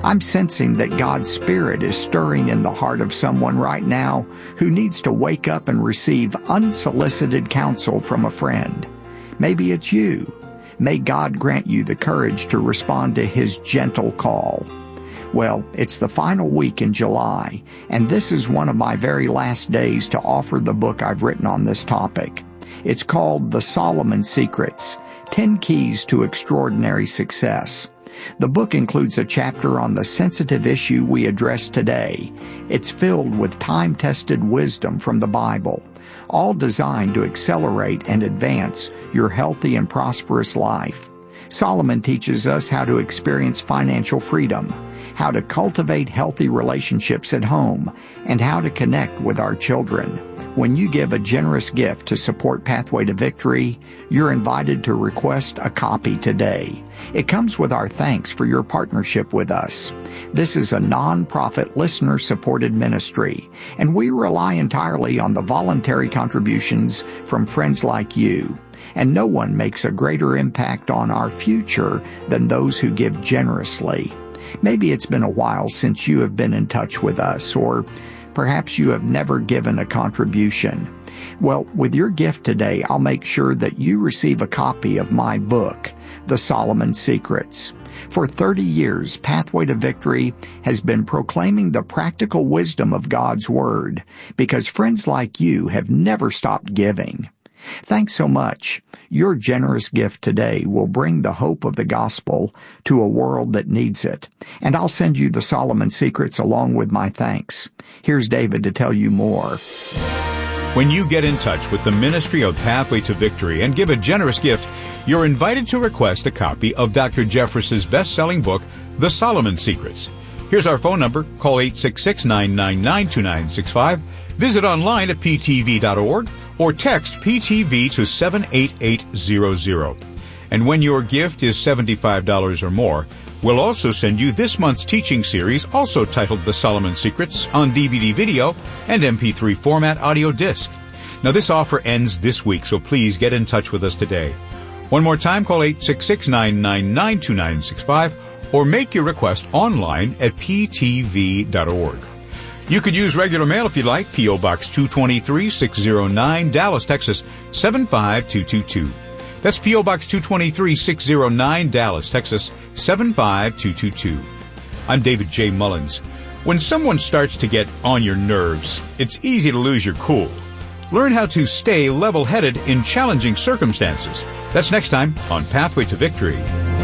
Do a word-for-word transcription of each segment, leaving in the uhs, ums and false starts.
I'm sensing that God's Spirit is stirring in the heart of someone right now who needs to wake up and receive unsolicited counsel from a friend. Maybe it's you. May God grant you the courage to respond to His gentle call. Well, it's the final week in July, and this is one of my very last days to offer the book I've written on this topic. It's called The Solomon Secrets, ten Keys to Extraordinary Success. The book includes a chapter on the sensitive issue we address today. It's filled with time-tested wisdom from the Bible, all designed to accelerate and advance your healthy and prosperous life. Solomon teaches us how to experience financial freedom, how to cultivate healthy relationships at home, and how to connect with our children. When you give a generous gift to support Pathway to Victory, you're invited to request a copy today. It comes with our thanks for your partnership with us. This is a non-profit, listener-supported ministry, and we rely entirely on the voluntary contributions from friends like you. And no one makes a greater impact on our future than those who give generously. Maybe it's been a while since you have been in touch with us, or perhaps you have never given a contribution. Well, with your gift today, I'll make sure that you receive a copy of my book, The Solomon Secrets. For thirty years, Pathway to Victory has been proclaiming the practical wisdom of God's Word, because friends like you have never stopped giving. Thanks so much. Your generous gift today will bring the hope of the gospel to a world that needs it. And I'll send you the Solomon Secrets along with my thanks. Here's David to tell you more. When you get in touch with the ministry of Pathway to Victory and give a generous gift, you're invited to request a copy of Doctor Jeffress's best-selling book, The Solomon Secrets. Here's our phone number. Call eight six six, nine nine nine, two nine six five. Visit online at p t v dot org. or text P T V to seven eight eight zero zero. And when your gift is seventy-five dollars or more, we'll also send you this month's teaching series, also titled The Solomon Secrets, on D V D video and M P three format audio disc. Now, this offer ends this week, so please get in touch with us today. One more time, call eight six six, nine nine nine, two nine six five or make your request online at p t v dot org. You could use regular mail if you'd like. P O. Box two twenty-three, six oh nine, Dallas, Texas, seven five two two two. That's P O. Box two twenty-three, six oh nine, Dallas, Texas, seven five two two two. I'm David J. Mullins. When someone starts to get on your nerves, it's easy to lose your cool. Learn how to stay level-headed in challenging circumstances. That's next time on Pathway to Victory.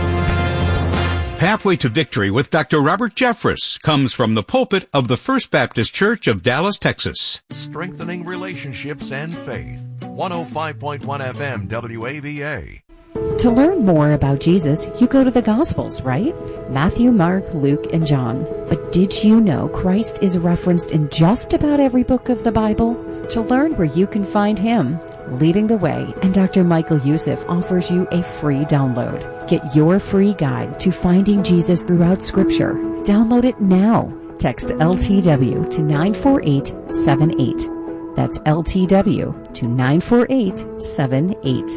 Pathway to Victory with Doctor Robert Jeffress comes from the pulpit of the First Baptist Church of Dallas, Texas. Strengthening relationships and faith. one oh five point one F M W A V A. To learn more about Jesus, you go to the Gospels, right? Matthew, Mark, Luke, and John. But did you know Christ is referenced in just about every book of the Bible? To learn where you can find Him, Leading the Way, and Doctor Michael Youssef offers you a free download. Get your free guide to finding Jesus throughout Scripture. Download it now. Text L T W to nine four eight seven eight. That's L T W to nine four eight seven eight.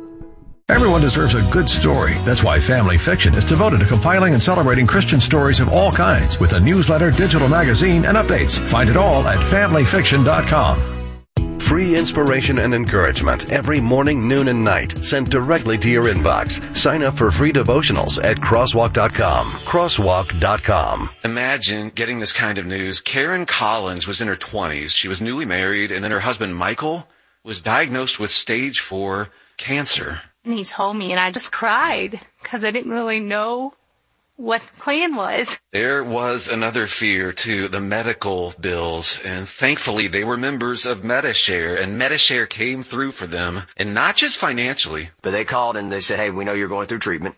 Everyone deserves a good story. That's why Family Fiction is devoted to compiling and celebrating Christian stories of all kinds with a newsletter, digital magazine, and updates. Find it all at family fiction dot com. Free inspiration and encouragement every morning, noon, and night sent directly to your inbox. Sign up for free devotionals at crosswalk dot com. crosswalk dot com. Imagine getting this kind of news. Karen Collins was in her twenties. She was newly married, and then her husband, Michael, was diagnosed with stage four cancer. And he told me, and I just cried because I didn't really know what the plan was. There was another fear, too, the medical bills, and thankfully they were members of Medi-Share, and Medi-Share came through for them, and not just financially. But they called and they said, hey, we know you're going through treatment.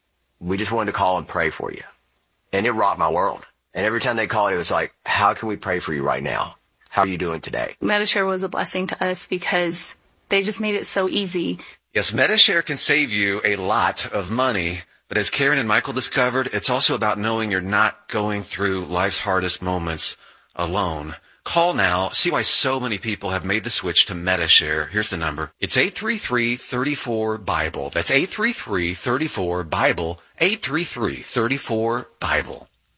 We just wanted to call and pray for you. And it rocked my world. And every time they called, it was like, how can we pray for you right now? How are you doing today? Medi-Share was a blessing to us because they just made it so easy. Yes, Medi-Share can save you a lot of money, but as Karen and Michael discovered, it's also about knowing you're not going through life's hardest moments alone. Call now. See why so many people have made the switch to Medi-Share. Here's the number. It's eight three three, three four, BIBLE. That's eight three three, three four, BIBLE. eight three three, three four, BIBLE.